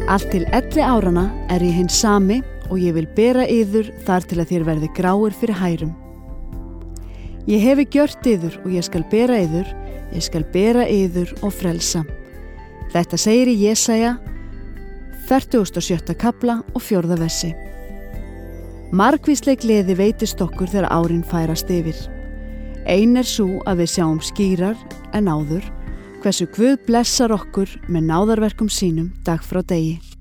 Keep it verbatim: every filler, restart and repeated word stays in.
Allt til elli áranna er ég hinn sami og ég vil bera yður þar til að þér verði gráir fyrir hærum. Ég hefi gjört yður og ég skal bera yður, ég skal bera yður og frelsa. Þetta segir í Jesaja, fertugasta og sjötta kafla og fjórða versi. Margvísleg gleði veitist okkur þegar árin færast yfir. Ein er sú að við sjáum skýrar en áður, hversu Guð blessar okkur með náðarverkum sínum dag frá degi.